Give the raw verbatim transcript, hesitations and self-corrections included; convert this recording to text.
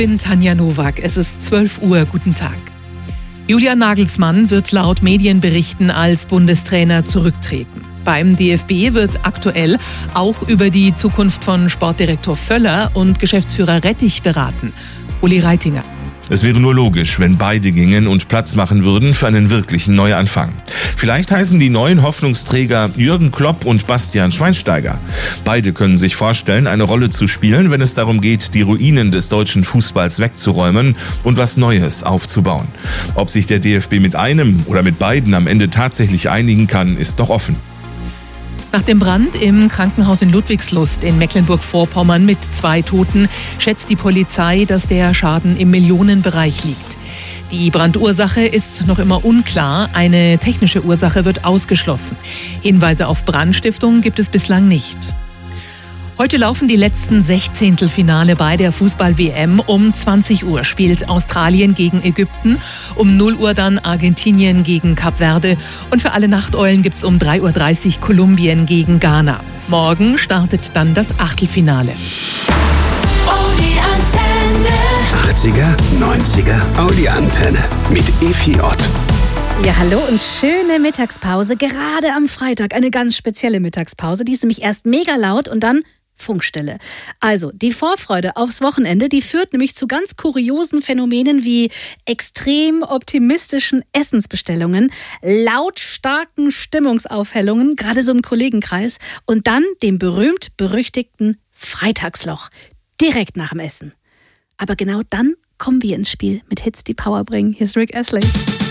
Ich bin Tanja Nowak, es ist zwölf Uhr, guten Tag. Julian Nagelsmann wird laut Medienberichten als Bundestrainer zurücktreten. Beim D F B wird aktuell auch über die Zukunft von Sportdirektor Völler und Geschäftsführer Rettich beraten. Uli Reitinger. Es wäre nur logisch, wenn beide gingen und Platz machen würden für einen wirklichen Neuanfang. Vielleicht heißen die neuen Hoffnungsträger Jürgen Klopp und Bastian Schweinsteiger. Beide können sich vorstellen, eine Rolle zu spielen, wenn es darum geht, die Ruinen des deutschen Fußballs wegzuräumen und was Neues aufzubauen. Ob sich der D F B mit einem oder mit beiden am Ende tatsächlich einigen kann, ist noch offen. Nach dem Brand im Krankenhaus in Ludwigslust in Mecklenburg-Vorpommern mit zwei Toten schätzt die Polizei, dass der Schaden im Millionenbereich liegt. Die Brandursache ist noch immer unklar. Eine technische Ursache wird ausgeschlossen. Hinweise auf Brandstiftung gibt es bislang nicht. Heute laufen die letzten Sechzehntelfinale bei der Fußball-W M. Um zwanzig Uhr spielt Australien gegen Ägypten, um null Uhr dann Argentinien gegen Kap Verde und für alle Nachteulen gibt's um drei Uhr dreißig Kolumbien gegen Ghana. Morgen startet dann das Achtelfinale. Audi Antenne. achtziger, neunziger Audi Antenne mit Efi Ott. Ja, hallo und schöne Mittagspause, gerade am Freitag. Eine ganz spezielle Mittagspause, die ist nämlich erst mega laut und dann Funkstille. Also, die Vorfreude aufs Wochenende, die führt nämlich zu ganz kuriosen Phänomenen wie extrem optimistischen Essensbestellungen, lautstarken Stimmungsaufhellungen, gerade so im Kollegenkreis, und dann dem berühmt-berüchtigten Freitagsloch, direkt nach dem Essen. Aber genau dann kommen wir ins Spiel mit Hits, die Power bringen. Hier ist Rick Astley.